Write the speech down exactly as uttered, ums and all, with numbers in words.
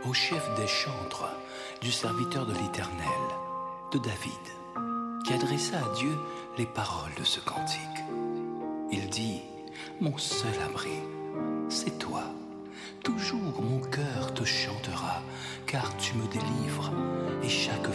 au chef des chantres, du serviteur de l'Éternel, de David, qui adressa à Dieu les paroles de ce cantique. Il dit, mon seul abri, c'est toi. Toujours mon cœur te chantera, car tu me délivres, et chaque